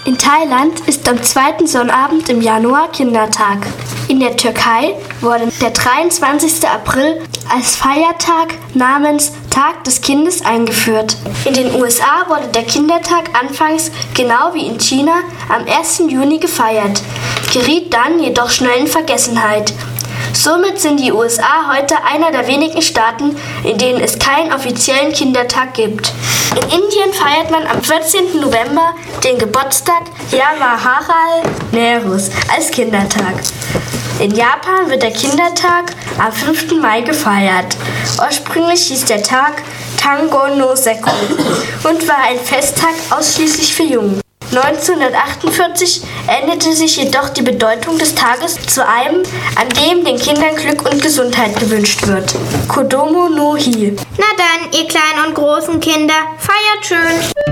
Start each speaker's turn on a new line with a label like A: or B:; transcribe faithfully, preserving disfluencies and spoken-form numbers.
A: In Thailand ist am zweiten Sonnabend im Januar Kindertag. In der Türkei wurde der dreiundzwanzigsten April als Feiertag namens Tag des Kindes eingeführt. In den U S A wurde der Kindertag anfangs, genau wie in China, am ersten Juni gefeiert, geriet dann jedoch schnell in Vergessenheit. Somit sind die U S A heute einer der wenigen Staaten, in denen es keinen offiziellen Kindertag gibt. In Indien feiert man am vierzehnten November den Geburtstag Jawaharlal Nehrus als Kindertag. In Japan wird der Kindertag am fünften Mai gefeiert. Ursprünglich hieß der Tag Tango no Sekko und war ein Festtag ausschließlich für Jungen. neunzehnhundertachtundvierzig änderte sich jedoch die Bedeutung des Tages zu einem, an dem den Kindern Glück und Gesundheit gewünscht wird. Kodomo no Hi.
B: Na dann, ihr kleinen und großen Kinder, feiert schön!